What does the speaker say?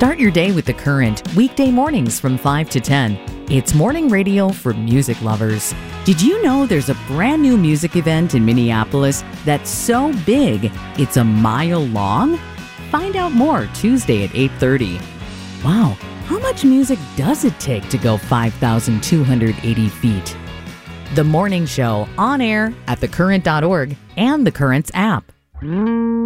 Start your day with The Current, weekday mornings from 5 to 10. It's morning radio for music lovers. Did you know there's a brand new music event in Minneapolis that's so big, it's a mile long? Find out more Tuesday at 8:30. Wow, how much music does it take to go 5,280 feet? The Morning Show, on air at thecurrent.org and The Current's app.